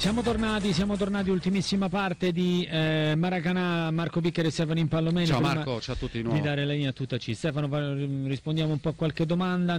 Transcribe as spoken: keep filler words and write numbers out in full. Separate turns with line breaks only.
Siamo tornati, siamo tornati, ultimissima parte di eh, Maracanã, Marco Bicker e Stefano Impallomeni.
Ciao Marco, ciao a tutti di nuovo.
Di dare la linea a tutta C. Stefano, rispondiamo un po' a qualche domanda.